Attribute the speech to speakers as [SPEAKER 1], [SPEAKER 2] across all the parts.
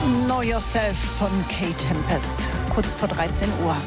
[SPEAKER 1] Know Yourself von Kate Tempest, kurz vor 13 Uhr.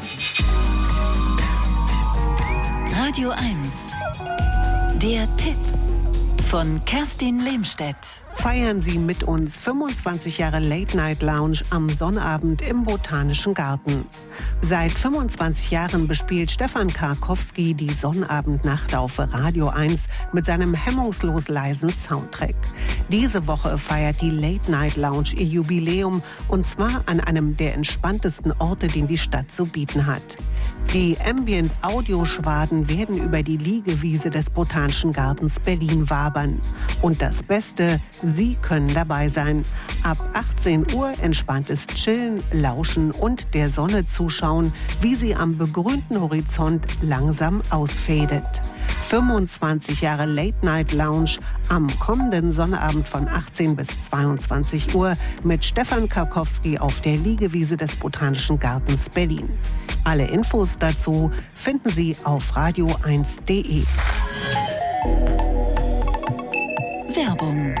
[SPEAKER 2] Radio 1, der Tipp von Kerstin Lehmstedt.
[SPEAKER 3] Feiern Sie mit uns 25 Jahre Late Night Lounge am Sonnabend im Botanischen Garten. Seit 25 Jahren bespielt Stefan Karkowski die Sonnabendnacht auf Radio 1 mit seinem hemmungslos leisen Soundtrack. Diese Woche feiert die Late Night Lounge ihr Jubiläum, und zwar an einem der entspanntesten Orte, den die Stadt zu bieten hat. Die Ambient-Audio-Schwaden werden über die Liegewiese des Botanischen Gartens Berlin wabern. Und das Beste: Sie können dabei sein. Ab 18 Uhr entspanntes Chillen, Lauschen und der Sonne zuschauen, wie sie am begrünten Horizont langsam ausfädet. 25 Jahre Late Night Lounge am kommenden Sonnabend von 18 bis 22 Uhr mit Stefan Karkowski auf der Liegewiese des Botanischen Gartens Berlin. Alle Infos dazu finden Sie auf radio1.de.
[SPEAKER 2] Werbung.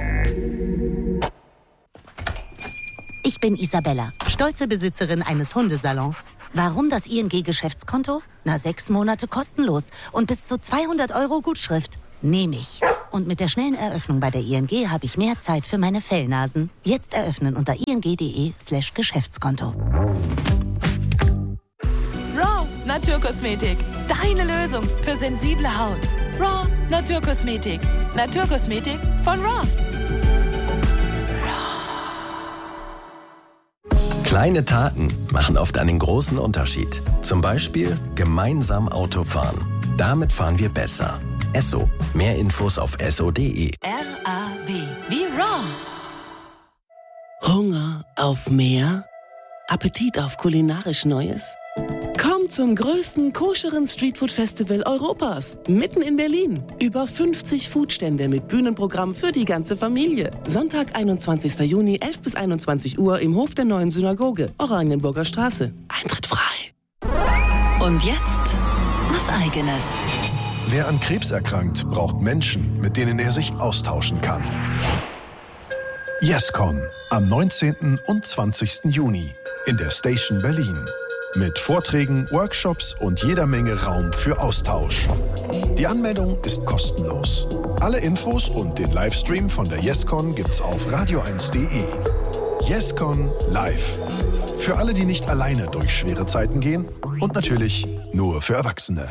[SPEAKER 4] Ich bin Isabella, stolze Besitzerin eines Hundesalons. Warum das ING-Geschäftskonto? 6 Monate kostenlos und bis zu 200 € Gutschrift. Nehme ich. Und mit der schnellen Eröffnung bei der ING habe ich mehr Zeit für meine Fellnasen. Jetzt eröffnen unter ing.de/Geschäftskonto.
[SPEAKER 5] Raw Naturkosmetik. Deine Lösung für sensible Haut. Raw Naturkosmetik. Naturkosmetik von Raw.
[SPEAKER 6] Kleine Taten machen oft einen großen Unterschied. Zum Beispiel gemeinsam Auto fahren. Damit fahren wir besser. Esso. Mehr Infos auf esso.de.
[SPEAKER 5] RAW. Wie Raw.
[SPEAKER 7] Hunger auf mehr? Appetit auf kulinarisch Neues? Kommt zum größten koscheren Streetfood-Festival Europas, mitten in Berlin. Über 50 Foodstände mit Bühnenprogramm für die ganze Familie. Sonntag, 21. Juni, 11 bis 21 Uhr im Hof der Neuen Synagoge, Oranienburger Straße. Eintritt frei.
[SPEAKER 2] Und jetzt was Eigenes.
[SPEAKER 8] Wer an Krebs erkrankt, braucht Menschen, mit denen er sich austauschen kann. YesCon am 19. und 20. Juni in der Station Berlin. Mit Vorträgen, Workshops und jeder Menge Raum für Austausch. Die Anmeldung ist kostenlos. Alle Infos und den Livestream von der YesCon gibt's auf radio1.de. YesCon live. Für alle, die nicht alleine durch schwere Zeiten gehen, und natürlich nur für Erwachsene.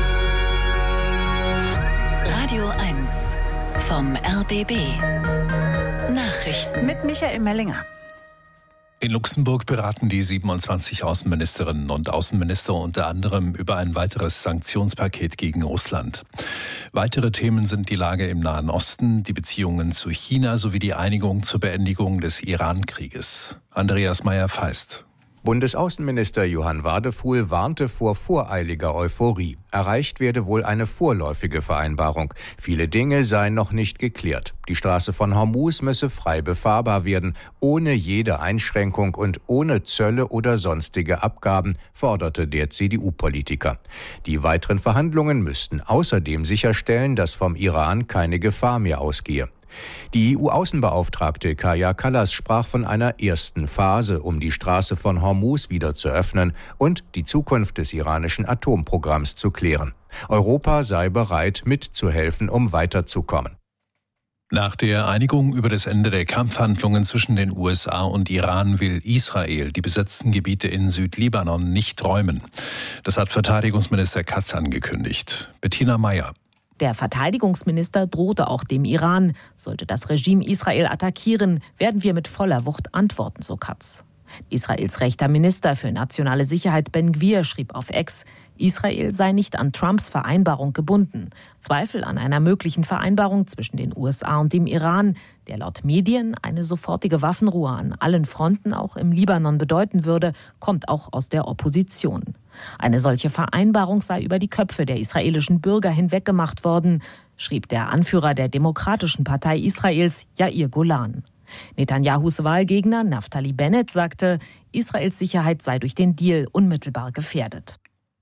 [SPEAKER 2] Radio 1 vom RBB. Nachrichten
[SPEAKER 1] Mit Michael Mellinger.
[SPEAKER 9] In Luxemburg beraten die 27 Außenministerinnen und Außenminister unter anderem über ein weiteres Sanktionspaket gegen Russland. Weitere Themen sind die Lage im Nahen Osten, die Beziehungen zu China sowie die Einigung zur Beendigung des Iran-Krieges. Andreas Meyer-Feist.
[SPEAKER 10] Bundesaußenminister Johann Wadefuhl warnte vor voreiliger Euphorie. Erreicht werde wohl eine vorläufige Vereinbarung. Viele Dinge seien noch nicht geklärt. Die Straße von Hormuz müsse frei befahrbar werden, ohne jede Einschränkung und ohne Zölle oder sonstige Abgaben, forderte der CDU-Politiker. Die weiteren Verhandlungen müssten außerdem sicherstellen, dass vom Iran keine Gefahr mehr ausgehe. Die EU-Außenbeauftragte Kaja Kallas sprach von einer ersten Phase, um die Straße von Hormuz wieder zu öffnen und die Zukunft des iranischen Atomprogramms zu klären. Europa sei bereit, mitzuhelfen, um weiterzukommen.
[SPEAKER 9] Nach der Einigung über das Ende der Kampfhandlungen zwischen den USA und Iran will Israel die besetzten Gebiete in Südlibanon nicht räumen. Das hat Verteidigungsminister Katz angekündigt. Bettina Meyer.
[SPEAKER 11] Der Verteidigungsminister drohte auch dem Iran. Sollte das Regime Israel attackieren, werden wir mit voller Wucht antworten, so Katz. Israels rechter Minister für nationale Sicherheit Ben Gvir schrieb auf X, Israel sei nicht an Trumps Vereinbarung gebunden. Zweifel an einer möglichen Vereinbarung zwischen den USA und dem Iran, der laut Medien eine sofortige Waffenruhe an allen Fronten, auch im Libanon, bedeuten würde, kommt auch aus der Opposition. Eine solche Vereinbarung sei über die Köpfe der israelischen Bürger hinweggemacht worden, schrieb der Anführer der Demokratischen Partei Israels, Yair Golan. Netanyahus Wahlgegner Naftali Bennett sagte, Israels Sicherheit sei durch den Deal unmittelbar gefährdet.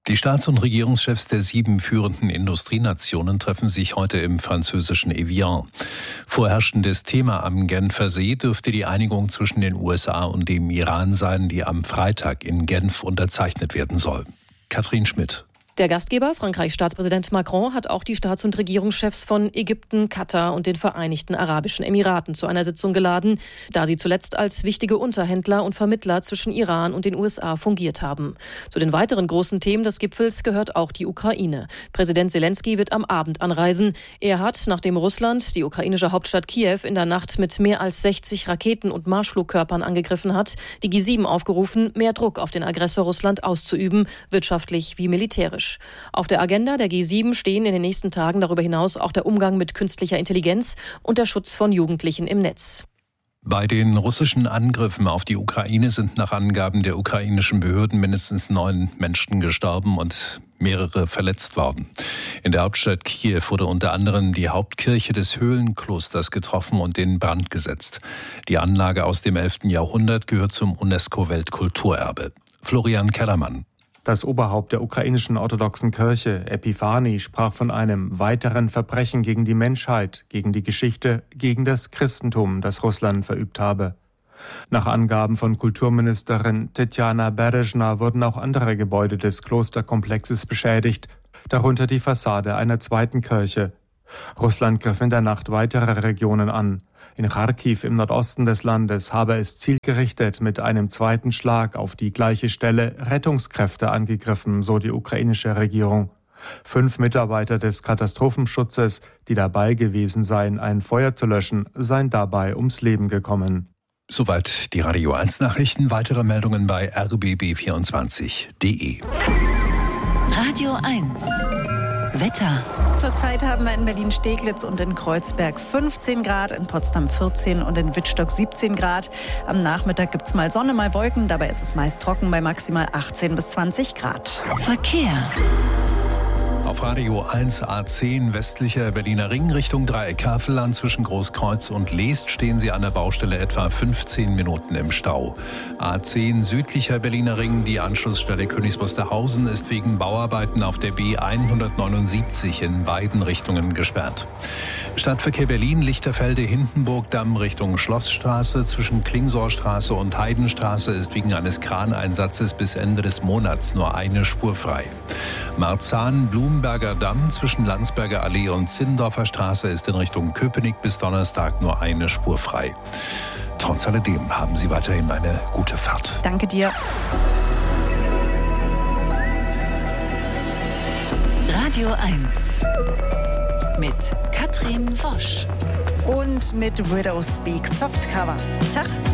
[SPEAKER 9] Die Staats- und Regierungschefs der 7 führenden Industrienationen treffen sich heute im französischen Evian. Vorherrschendes Thema am Genfer See dürfte die Einigung zwischen den USA und dem Iran sein, die am Freitag in Genf unterzeichnet werden soll. Katrin Schmidt.
[SPEAKER 12] Der Gastgeber, Frankreichs Staatspräsident Macron, hat auch die Staats- und Regierungschefs von Ägypten, Katar und den Vereinigten Arabischen Emiraten zu einer Sitzung geladen, da sie zuletzt als wichtige Unterhändler und Vermittler zwischen Iran und den USA fungiert haben. Zu den weiteren großen Themen des Gipfels gehört auch die Ukraine. Präsident Selenskyj wird am Abend anreisen. Er hat, nachdem Russland die ukrainische Hauptstadt Kiew in der Nacht mit mehr als 60 Raketen und Marschflugkörpern angegriffen hat, die G7 aufgerufen, mehr Druck auf den Aggressor Russland auszuüben, wirtschaftlich wie militärisch. Auf der Agenda der G7 stehen in den nächsten Tagen darüber hinaus auch der Umgang mit künstlicher Intelligenz und der Schutz von Jugendlichen im Netz.
[SPEAKER 9] Bei den russischen Angriffen auf die Ukraine sind nach Angaben der ukrainischen Behörden mindestens 9 Menschen gestorben und mehrere verletzt worden. In der Hauptstadt Kiew wurde unter anderem die Hauptkirche des Höhlenklosters getroffen und in Brand gesetzt. Die Anlage aus dem 11. Jahrhundert gehört zum UNESCO-Weltkulturerbe. Florian Kellermann.
[SPEAKER 13] Das Oberhaupt der ukrainischen orthodoxen Kirche, Epiphani, sprach von einem weiteren Verbrechen gegen die Menschheit, gegen die Geschichte, gegen das Christentum, das Russland verübt habe. Nach Angaben von Kulturministerin Tetjana Berezhna wurden auch andere Gebäude des Klosterkomplexes beschädigt, darunter die Fassade einer zweiten Kirche. Russland griff in der Nacht weitere Regionen an. In Charkiw im Nordosten des Landes habe es zielgerichtet mit einem zweiten Schlag auf die gleiche Stelle Rettungskräfte angegriffen, so die ukrainische Regierung. 5 Mitarbeiter des Katastrophenschutzes, die dabei gewesen seien, ein Feuer zu löschen, seien dabei ums Leben gekommen.
[SPEAKER 9] Soweit die Radio 1 Nachrichten. Weitere Meldungen bei rbb24.de.
[SPEAKER 2] Radio 1 Wetter.
[SPEAKER 1] Zurzeit haben wir in Berlin-Steglitz und in Kreuzberg 15 Grad, in Potsdam 14 und in Wittstock 17 Grad. Am Nachmittag gibt es mal Sonne, mal Wolken. Dabei ist es meist trocken bei maximal 18 bis 20 Grad.
[SPEAKER 2] Verkehr.
[SPEAKER 9] Auf Radio 1 A10 westlicher Berliner Ring Richtung Dreieck Havelland zwischen Großkreuz und Leest stehen Sie an der Baustelle etwa 15 Minuten im Stau. A10 südlicher Berliner Ring, die Anschlussstelle Königs Wusterhausen, ist wegen Bauarbeiten auf der B179 in beiden Richtungen gesperrt. Stadtverkehr Berlin, Lichterfelde-Hindenburg-Damm Richtung Schlossstraße zwischen Klingsorstraße und Heidenstraße ist wegen eines Kraneinsatzes bis Ende des Monats nur eine Spur frei. Marzahn-Blumenberger Damm zwischen Landsberger Allee und Zinnendorfer Straße ist in Richtung Köpenick bis Donnerstag nur eine Spur frei. Trotz alledem haben Sie weiterhin eine gute Fahrt.
[SPEAKER 1] Danke dir.
[SPEAKER 2] Radio 1 mit Katrin Wosch.
[SPEAKER 1] Und mit Widow Speak Softcover. Tag.